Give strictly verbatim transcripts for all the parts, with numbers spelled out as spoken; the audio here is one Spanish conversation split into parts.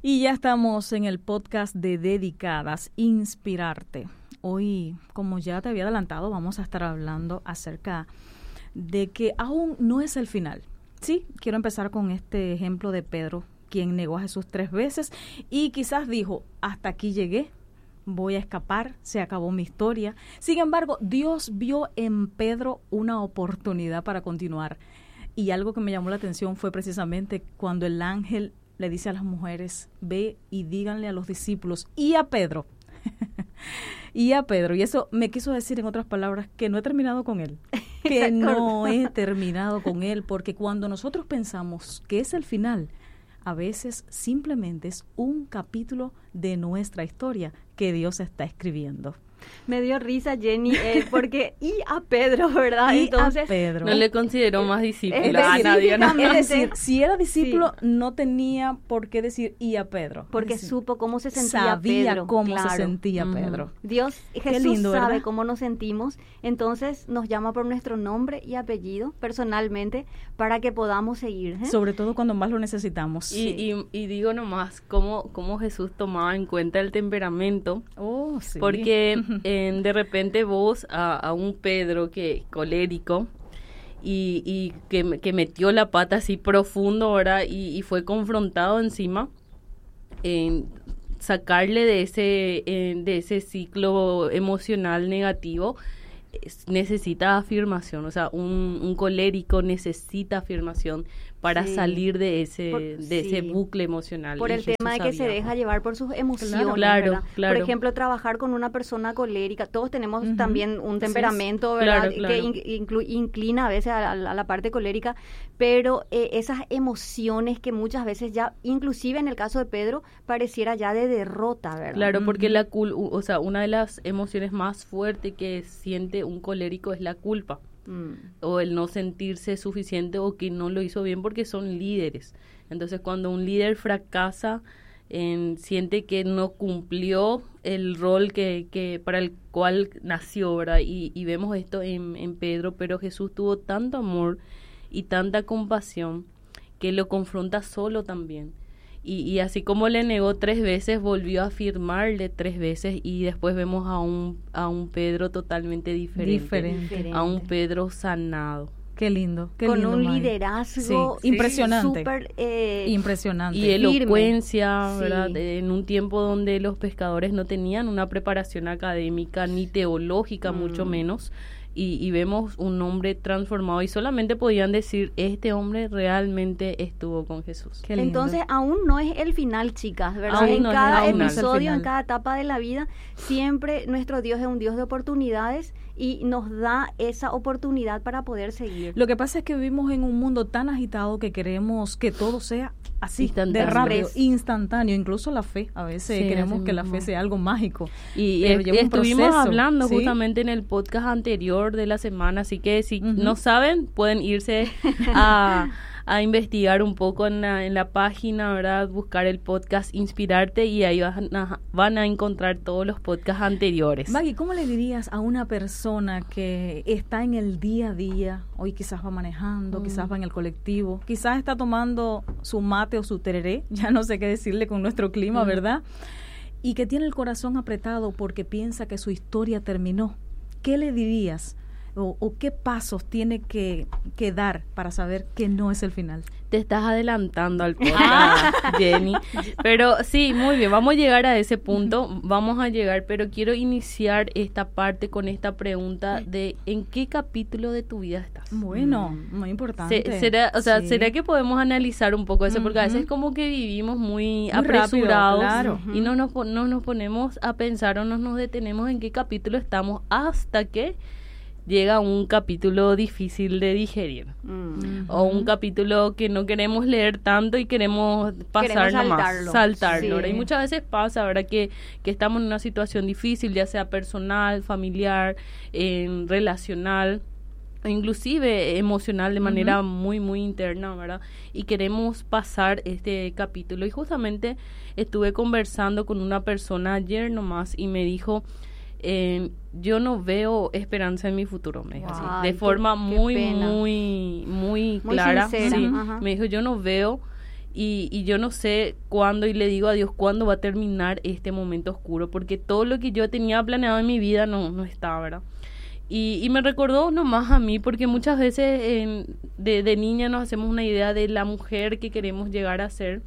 Y ya estamos en el podcast de Dedicadas, Inspirarte. Hoy, como ya te había adelantado, vamos a estar hablando acerca de que aún no es el final. Sí, quiero empezar con este ejemplo de Pedro, quien negó a Jesús tres veces y quizás dijo, hasta aquí llegué, voy a escapar, se acabó mi historia. Sin embargo, Dios vio en Pedro una oportunidad para continuar. Y algo que me llamó la atención fue precisamente cuando el ángel le dice a las mujeres, ve y díganle a los discípulos y a Pedro, y a Pedro, y eso me quiso decir en otras palabras que no he terminado con él, que no he terminado con él, porque cuando nosotros pensamos que es el final, a veces simplemente es un capítulo de nuestra historia que Dios está escribiendo. Me dio risa, Jenny, eh, porque y a Pedro, ¿verdad? Y Entonces, a Pedro. No le consideró más discípulo a nadie, ¿no? Es decir, si era discípulo, sí, no tenía por qué decir y a Pedro. Porque decir, supo cómo se sentía sabía Pedro. cómo claro. se sentía uh-huh. Pedro. Dios, Jesús lindo, sabe ¿verdad? cómo nos sentimos, entonces nos llama por nuestro nombre y apellido, personalmente, para que podamos seguir. ¿eh? Sobre todo cuando más lo necesitamos. Y, sí. y, y digo nomás, cómo, cómo Jesús tomaba en cuenta el temperamento. Oh, sí. Porque eh, de repente repente vos a, a un Pedro que colérico y, y que, que metió la pata así profundo, ¿verdad? Y, y fue confrontado encima, en sacarle de ese, en, de ese ciclo emocional negativo, es, necesita afirmación, o sea, un, un colérico necesita afirmación para sí. salir de ese por, de sí. ese bucle emocional. Por el Jesús tema de que sabía. se deja llevar por sus emociones, claro, ¿verdad? Claro. Por ejemplo, trabajar con una persona colérica, todos tenemos uh-huh. también un temperamento, sí. ¿verdad? Claro, claro. Que inclu- inclina a veces a, a, a la parte colérica, pero eh, esas emociones que muchas veces ya, inclusive en el caso de Pedro, pareciera ya de derrota, ¿verdad? Claro, uh-huh. porque la cul- o sea, una de las emociones más fuertes que siente un colérico es la culpa. Mm. O el no sentirse suficiente o que no lo hizo bien, porque son líderes. Entonces cuando un líder fracasa, en, siente que no cumplió el rol que, que para el cual nació, ¿verdad? Y, y vemos esto en, en Pedro, pero Jesús tuvo tanto amor y tanta compasión que lo confronta solo también. Y, y así como le negó tres veces, volvió a afirmarle tres veces, y después vemos a un a un Pedro totalmente diferente, diferente. a un Pedro sanado. Qué lindo, qué con lindo, un May. liderazgo sí, impresionante, super, eh, impresionante y elocuencia, firme. ¿verdad? Sí. En un tiempo donde los pescadores no tenían una preparación académica ni teológica, mm. mucho menos. Y, y vemos un hombre transformado y solamente podían decir, este hombre realmente estuvo con Jesús. Qué lindo. Entonces aún no es el final, chicas, ¿verdad? Aún en no cada es, episodio, no en cada etapa de la vida, siempre nuestro Dios es un Dios de oportunidades y nos da esa oportunidad para poder seguir. Lo que pasa es que vivimos en un mundo tan agitado que queremos que todo sea así, de rápido, instantáneo, incluso la fe. A veces sí, queremos que la fe sea algo mágico. Y, pero y estuvimos proceso, hablando ¿sí? justamente en el podcast anterior de la semana, así que si uh-huh. no saben, pueden irse a, a investigar un poco en la, en la página, ¿verdad? Buscar el podcast Inspirarte y ahí van a, van a encontrar todos los podcasts anteriores. Maggie, ¿cómo le dirías a una persona que está en el día a día, hoy quizás va manejando, mm. quizás va en el colectivo, quizás está tomando su mate o su tereré, ya no sé qué decirle con nuestro clima, mm. ¿verdad? Y que tiene el corazón apretado porque piensa que su historia terminó? ¿Qué le dirías? O, o qué pasos tiene que, que dar para saber que no es el final. Te estás adelantando al podcast, Jenny. Pero sí, muy bien, vamos a llegar a ese punto, vamos a llegar, pero quiero iniciar esta parte con esta pregunta de ¿en qué capítulo de tu vida estás? Bueno, mm. muy importante. Se, será, o sea, sí. ¿será que podemos analizar un poco eso? Porque uh-huh. a veces como que vivimos muy, muy apresurados rápido, claro. y no nos, no nos ponemos a pensar o no nos detenemos en qué capítulo estamos hasta que llega un capítulo difícil de digerir mm. o un capítulo que no queremos leer tanto y queremos pasar queremos nomás, saltarlo, saltarlo sí. Y muchas veces pasa, ¿verdad? Que, que estamos en una situación difícil, ya sea personal, familiar, eh, relacional, inclusive emocional, de manera uh-huh. muy, muy interna, ¿verdad? Y queremos pasar este capítulo. Y justamente estuve conversando con una persona ayer nomás y me dijo, Eh, yo no veo esperanza en mi futuro, me dijo wow, así, de forma qué, muy, qué muy, muy muy clara. sincera. Sí, Ajá. me dijo, yo no veo, Y, y yo no sé cuándo, y le digo a Dios, cuándo va a terminar este momento oscuro, porque todo lo que yo tenía planeado en mi vida no, no está, ¿verdad? Y, y me recordó nomás a mí, porque muchas veces en, de, de niña nos hacemos una idea de la mujer que queremos llegar a ser.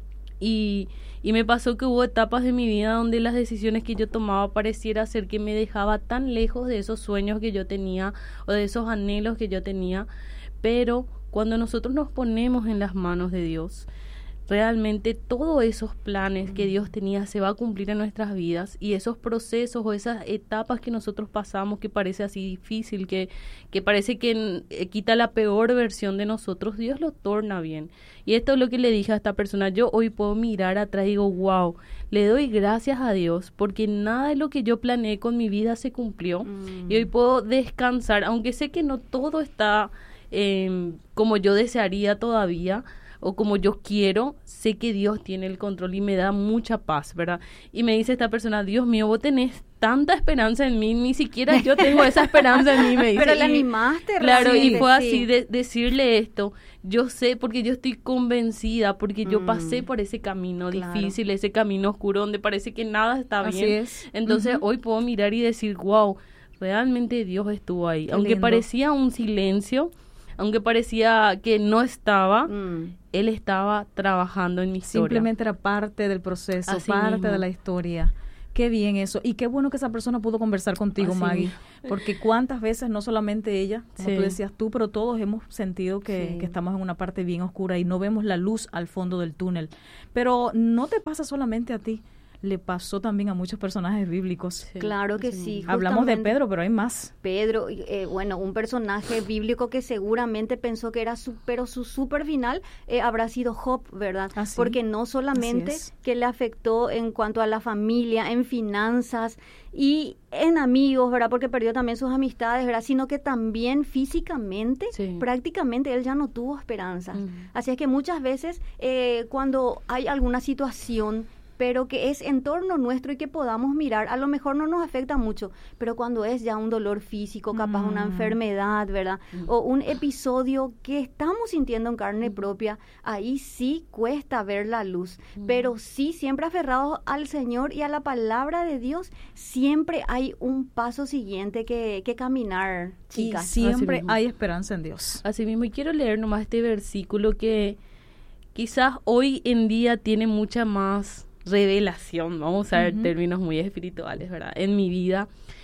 Y, y me pasó que hubo etapas de mi vida donde las decisiones que yo tomaba pareciera ser que me dejaba tan lejos de esos sueños que yo tenía o de esos anhelos que yo tenía, pero cuando nosotros nos ponemos en las manos de Dios, realmente todos esos planes que Dios tenía se va a cumplir en nuestras vidas, y esos procesos o esas etapas que nosotros pasamos que parece así difícil, que, que parece que eh, quita la peor versión de nosotros, Dios lo torna bien. Y esto es lo que le dije a esta persona. Yo hoy puedo mirar atrás y digo, wow, le doy gracias a Dios porque nada de lo que yo planeé con mi vida se cumplió, mm. y hoy puedo descansar, aunque sé que no todo está eh, como yo desearía todavía, o como yo quiero, sé que Dios tiene el control y me da mucha paz, ¿verdad? Y me dice esta persona, Dios mío, vos tenés tanta esperanza en mí, ni siquiera yo tengo esa esperanza en mí, me dice. Pero la y, animaste, claro, y fue sí. así, de, decirle esto, yo sé, porque yo estoy convencida, porque yo mm. pasé por ese camino claro. difícil, ese camino oscuro, donde parece que nada está así bien. Es. Entonces, uh-huh. hoy puedo mirar y decir, wow, realmente Dios estuvo ahí. Qué Aunque lindo. Parecía un silencio, aunque parecía que no estaba, mm. Él estaba trabajando en mi historia. Simplemente era parte del proceso, Así parte mismo. De la historia. Qué bien eso. Y qué bueno que esa persona pudo conversar contigo, Así Maggie. Mismo. Porque cuántas veces, no solamente ella, como sí. tú decías tú, pero todos hemos sentido que, sí. que estamos en una parte bien oscura y no vemos la luz al fondo del túnel. Pero no te pasa solamente a ti. Le pasó también a muchos personajes bíblicos. Sí, claro que sí. Hablamos de Pedro, pero hay más. Pedro, eh, bueno, un personaje bíblico que seguramente pensó que era su, pero su super final eh, habrá sido Job, ¿verdad? Así, Porque no solamente que le afectó en cuanto a la familia, en finanzas y en amigos, ¿verdad? Porque perdió también sus amistades, ¿verdad? Sino que también físicamente, sí. prácticamente él ya no tuvo esperanzas. Mm. Así es que muchas veces eh, cuando hay alguna situación pero que es en torno nuestro y que podamos mirar, a lo mejor no nos afecta mucho, pero cuando es ya un dolor físico, capaz mm. una enfermedad, ¿verdad? Mm. O un episodio que estamos sintiendo en carne mm. propia, ahí sí cuesta ver la luz, mm. pero sí, siempre aferrados al Señor y a la palabra de Dios, siempre hay un paso siguiente que, que caminar, chicas. Y siempre hay esperanza en Dios. Así mismo, y quiero leer nomás este versículo que quizás hoy en día tiene mucha más revelación, vamos a usar uh-huh. términos muy espirituales, ¿verdad? En mi vida,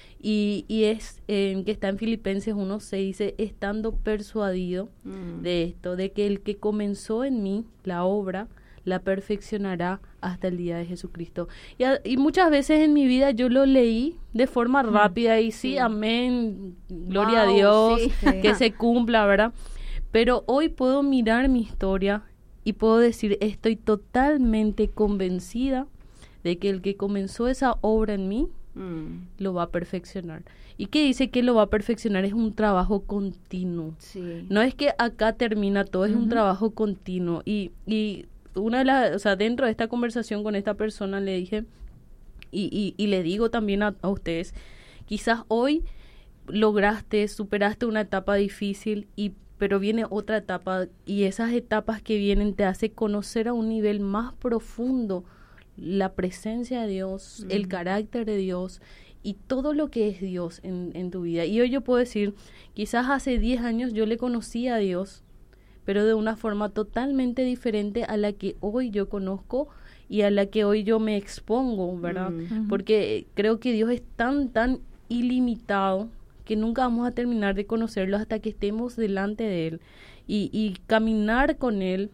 y, y es eh, que está en Filipenses uno seis, dice, estando persuadido uh-huh. de esto, de que el que comenzó en mí la obra, la perfeccionará hasta el día de Jesucristo. Y, a, y muchas veces en mi vida yo lo leí de forma uh-huh. rápida, y sí, sí, amén, gloria wow, a Dios, sí. que se cumpla, ¿verdad? Pero hoy puedo mirar mi historia y puedo decir, estoy totalmente convencida de que el que comenzó esa obra en mí, mm. lo va a perfeccionar. ¿Y qué dice que lo va a perfeccionar? Es un trabajo continuo. Sí. No es que acá termina todo, uh-huh. es un trabajo continuo. Y, y una de las, o sea, dentro de esta conversación con esta persona le dije, y, y, y le digo también a, a ustedes, quizás hoy lograste, superaste una etapa difícil y pero viene otra etapa, y esas etapas que vienen te hace conocer a un nivel más profundo la presencia de Dios, mm. el carácter de Dios y todo lo que es Dios en, en tu vida. Y hoy yo puedo decir, quizás hace diez años yo le conocí a Dios, pero de una forma totalmente diferente a la que hoy yo conozco y a la que hoy yo me expongo, ¿verdad? Mm. Porque creo que Dios es tan, tan ilimitado que nunca vamos a terminar de conocerlo hasta que estemos delante de Él. Y, y caminar con Él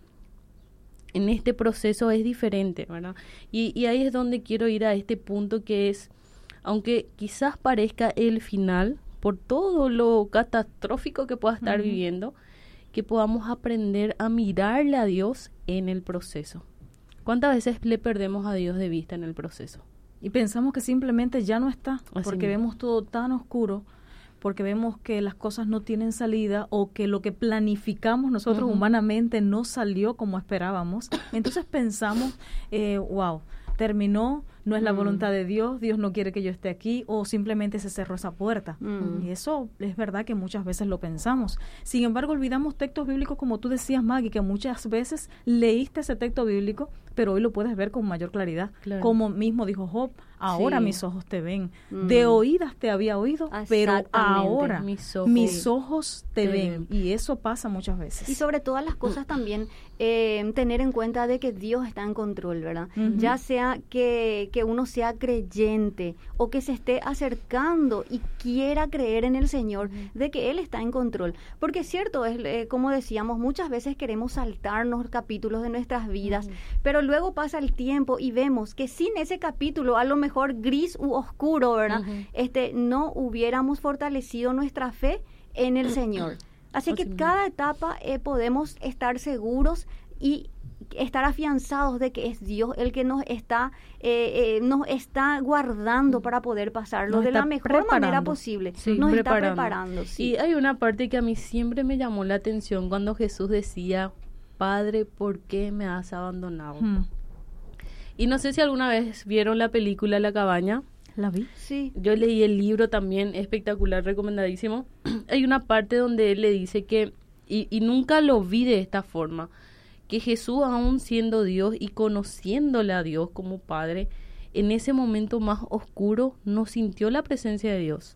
en este proceso es diferente, ¿verdad? Y, y ahí es donde quiero ir a este punto que es, aunque quizás parezca el final, por todo lo catastrófico que pueda estar uh-huh. viviendo, que podamos aprender a mirarle a Dios en el proceso. ¿Cuántas veces le perdemos a Dios de vista en el proceso? Y pensamos que simplemente ya no está, Así porque mismo. Vemos todo tan oscuro, porque vemos que las cosas no tienen salida o que lo que planificamos nosotros uh-huh. humanamente no salió como esperábamos. Entonces pensamos, eh, wow, terminó, no es la Mm. voluntad de Dios, Dios no quiere que yo esté aquí, o simplemente se cerró esa puerta. Mm. Y eso es verdad que muchas veces lo pensamos. Sin embargo, olvidamos textos bíblicos, como tú decías, Maggie, que muchas veces leíste ese texto bíblico, pero hoy lo puedes ver con mayor claridad. Claro. Como mismo dijo Job, ahora sí. mis ojos te ven. Mm. De oídas te había oído, pero ahora mis ojos, mis ojos te sí. ven. Y eso pasa muchas veces. Y sobre todas las cosas también, eh, tener en cuenta de que Dios está en control, ¿verdad? Uh-huh. Ya sea que, que uno sea creyente o que se esté acercando y quiera creer en el Señor, uh-huh. de que Él está en control. Porque es cierto, es, eh, como decíamos, muchas veces queremos saltarnos capítulos de nuestras vidas, uh-huh. pero luego pasa el tiempo y vemos que sin ese capítulo, a lo mejor gris u oscuro, ¿verdad? Uh-huh. Este, no hubiéramos fortalecido nuestra fe en el Señor. Así que cada etapa eh, podemos estar seguros y estar afianzados de que es Dios el que nos está eh, eh, nos está guardando para poder pasarlo nos de la mejor preparando. manera posible. Sí, nos preparando. está preparando. Sí. Y hay una parte que a mí siempre me llamó la atención cuando Jesús decía, Padre, ¿por qué me has abandonado? Hmm. Y no sé si alguna vez vieron la película La Cabaña. ¿La vi? Sí. Yo leí el libro también, espectacular, recomendadísimo. Hay una parte donde él le dice que, y, y nunca lo vi de esta forma, que Jesús, aún siendo Dios y conociéndole a Dios como Padre, en ese momento más oscuro no sintió la presencia de Dios.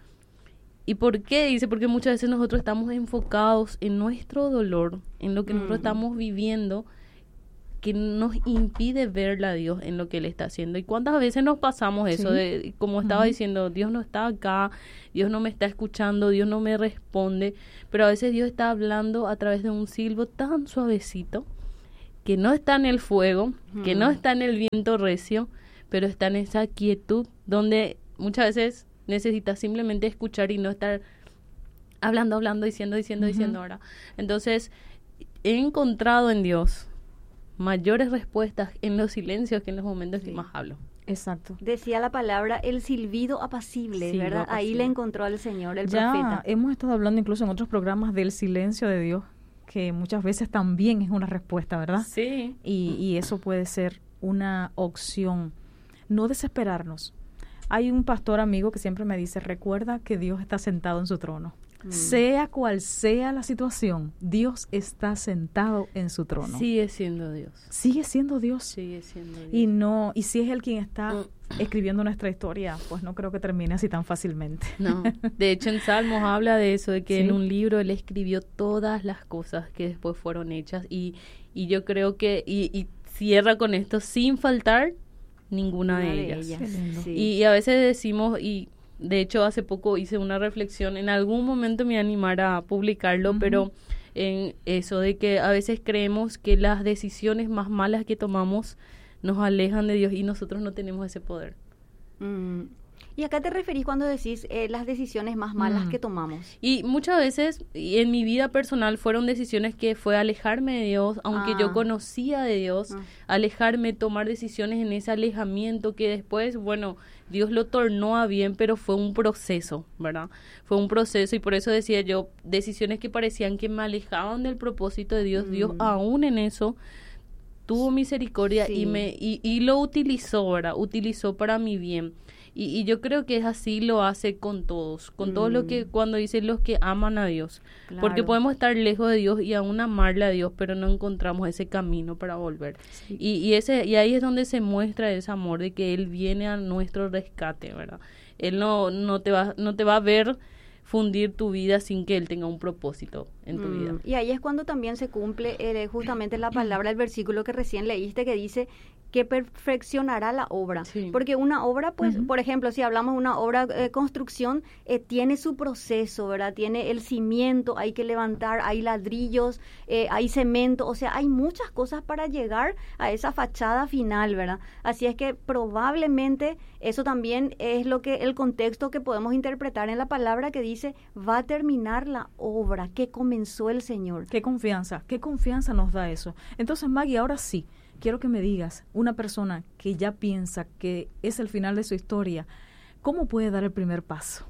¿Y por qué? Dice, porque muchas veces nosotros estamos enfocados en nuestro dolor, en lo que mm. nosotros estamos viviendo, que nos impide verle a Dios en lo que Él está haciendo. ¿Y cuántas veces nos pasamos eso? Sí. De, como estaba uh-huh. diciendo, Dios no está acá, Dios no me está escuchando, Dios no me responde, pero a veces Dios está hablando a través de un silbo tan suavecito, que no está en el fuego, uh-huh. que no está en el viento recio, pero está en esa quietud donde muchas veces necesitas simplemente escuchar y no estar hablando, hablando, diciendo, diciendo, uh-huh. diciendo ahora. Entonces, he encontrado en Dios mayores respuestas en los silencios que en los momentos sí. que más hablo. Exacto. Decía la palabra el silbido apacible, sí, ¿verdad? Apacible. Ahí le encontró al Señor, el ya profeta. Hemos estado hablando incluso en otros programas del silencio de Dios, que muchas veces también es una respuesta, ¿verdad? Sí. Y, y eso puede ser una opción. No desesperarnos. Hay un pastor amigo que siempre me dice, recuerda que Dios está sentado en su trono. Mm. Sea cual sea la situación, Dios está sentado en su trono. Sigue siendo Dios. Sigue siendo Dios. Sigue siendo Dios. Y no, y si es Él quien está escribiendo nuestra historia, pues no creo que termine así tan fácilmente. No. De hecho, en Salmos habla de eso, de que ¿sí? en un libro Él escribió todas las cosas que después fueron hechas. Y, y yo creo que, y, y cierra con esto, sin faltar ninguna de, de ellas. ellas. Sí. Y, y a veces decimos, y de hecho hace poco hice una reflexión, en algún momento me voy a animar a publicarlo, uh-huh. pero en eso de que a veces creemos que las decisiones más malas que tomamos nos alejan de Dios y nosotros no tenemos ese poder. Mm. ¿Y a qué te referís cuando decís eh, las decisiones más malas mm. que tomamos? Y muchas veces, y en mi vida personal, fueron decisiones que fue alejarme de Dios, aunque ah. yo conocía de Dios, ah. alejarme, tomar decisiones en ese alejamiento que después, bueno, Dios lo tornó a bien, pero fue un proceso, ¿verdad? Fue un proceso y por eso decía yo, decisiones que parecían que me alejaban del propósito de Dios, mm. Dios aún en eso tuvo misericordia sí. y me y, y lo utilizó, ¿verdad? Utilizó para mi bien. Y, y yo creo que es así, lo hace con todos, con mm. todos los que, cuando dicen los que aman a Dios. Claro. Porque podemos estar lejos de Dios y aún amarle a Dios, pero no encontramos ese camino para volver. Sí. Y, y, ese, y ahí es donde se muestra ese amor de que Él viene a nuestro rescate, ¿verdad? Él no, no, te va, no te va a ver fundir tu vida sin que Él tenga un propósito en tu mm. vida. Y ahí es cuando también se cumple eh, justamente la palabra, el versículo que recién leíste, que dice que perfeccionará la obra. Sí. Porque una obra, pues, uh-huh. por ejemplo, si hablamos de una obra de eh, construcción, eh, tiene su proceso, ¿verdad? Tiene el cimiento, hay que levantar, hay ladrillos, eh, hay cemento, o sea, hay muchas cosas para llegar a esa fachada final, ¿verdad? Así es que probablemente eso también es lo que el contexto que podemos interpretar en la palabra que dice, va a terminar la obra que comenzó el Señor. Qué confianza, qué confianza nos da eso. Entonces, Maggie, ahora sí, quiero que me digas, una persona que ya piensa que es el final de su historia, ¿cómo puede dar el primer paso?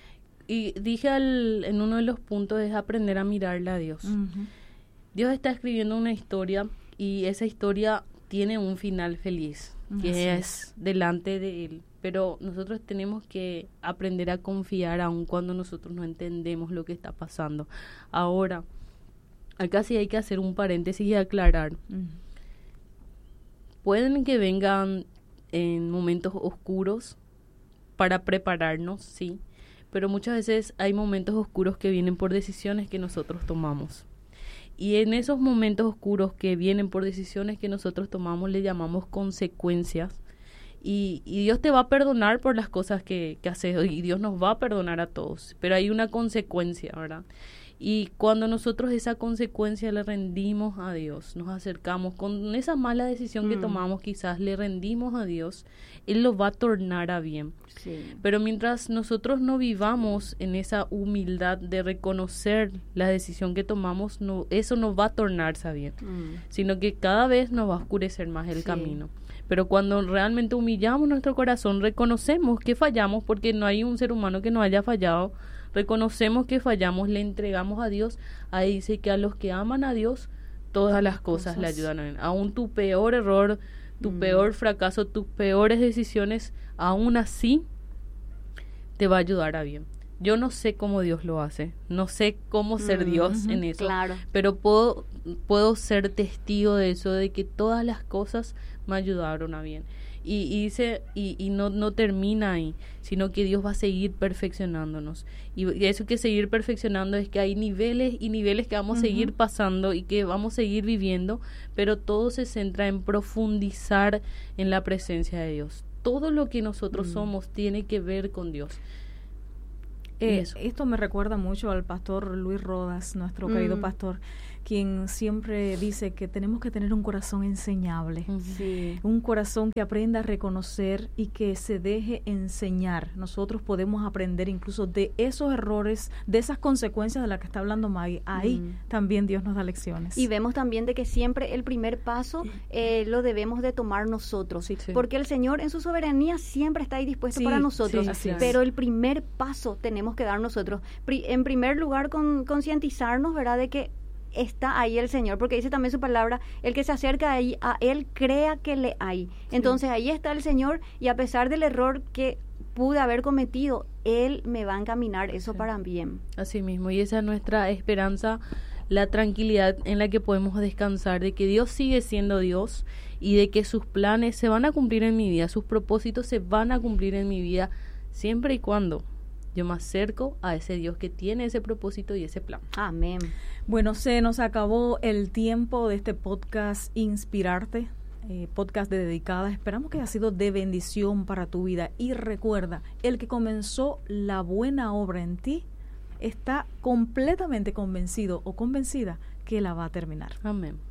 Y dije al, en uno de los puntos es aprender a mirarle a Dios. Uh-huh. Dios está escribiendo una historia y esa historia tiene un final feliz. que es, es delante de Él. Pero nosotros tenemos que aprender a confiar aun cuando nosotros no entendemos lo que está pasando. Ahora, acá sí hay que hacer un paréntesis y aclarar. Uh-huh. Pueden que vengan en momentos oscuros para prepararnos, sí, pero muchas veces hay momentos oscuros que vienen por decisiones que nosotros tomamos. Y en esos momentos oscuros que vienen por decisiones que nosotros tomamos, le llamamos consecuencias. Y, y Dios te va a perdonar por las cosas que, que haces, y Dios nos va a perdonar a todos, pero hay una consecuencia, ¿verdad? Y cuando nosotros esa consecuencia le rendimos a Dios, nos acercamos con esa mala decisión mm. que tomamos, quizás le rendimos a Dios, Él lo va a tornar a bien. Sí. Pero mientras nosotros no vivamos en esa humildad de reconocer la decisión que tomamos, no, eso no va a tornarse a bien, mm. sino que cada vez nos va a oscurecer más el sí. camino. Pero cuando realmente humillamos nuestro corazón, reconocemos que fallamos, porque no hay un ser humano que no haya fallado, reconocemos que fallamos, le entregamos a Dios. Ahí dice que a los que aman a Dios, todas las cosas, cosas. le ayudan a bien. Aún tu peor error, tu mm. peor fracaso, tus peores decisiones, aún así te va a ayudar a bien. Yo no sé cómo Dios lo hace, no sé cómo ser mm, Dios uh-huh, en eso, claro. pero puedo, puedo ser testigo de eso, de que todas las cosas me ayudaron a bien. Y, y dice, y, y no, no termina ahí, sino que Dios va a seguir perfeccionándonos. Y, y eso que seguir perfeccionando es que hay niveles y niveles que vamos uh-huh. a seguir pasando y que vamos a seguir viviendo, pero todo se centra en profundizar en la presencia de Dios. Todo lo que nosotros uh-huh. somos tiene que ver con Dios. Eh, esto me recuerda mucho al pastor Luis Rodas, nuestro mm. querido pastor, quien siempre dice que tenemos que tener un corazón enseñable, sí. un corazón que aprenda a reconocer y que se deje enseñar. Nosotros podemos aprender incluso de esos errores, de esas consecuencias de las que está hablando Maggie. Ahí mm. también Dios nos da lecciones. Y vemos también de que siempre el primer paso eh, lo debemos de tomar nosotros, sí, sí. porque el Señor en su soberanía siempre está ahí dispuesto sí, para nosotros, sí, pero el primer paso tenemos que dar nosotros. Pri- en primer lugar, con, concientizarnos, ¿verdad?, de que está ahí el Señor, porque dice también su palabra, el que se acerca ahí, a Él crea que le hay. Entonces sí. ahí está el Señor, y a pesar del error que pude haber cometido, Él me va a encaminar eso sí. para bien. Así mismo, y esa es nuestra esperanza, la tranquilidad en la que podemos descansar, de que Dios sigue siendo Dios y de que sus planes se van a cumplir en mi vida, sus propósitos se van a cumplir en mi vida, siempre y cuando yo me acerco a ese Dios que tiene ese propósito y ese plan. Amén. Bueno, se nos acabó el tiempo de este podcast Inspirarte, eh, podcast de Dedicada. Esperamos que haya sido de bendición para tu vida. Y recuerda, el que comenzó la buena obra en ti está completamente convencido o convencida que la va a terminar. Amén.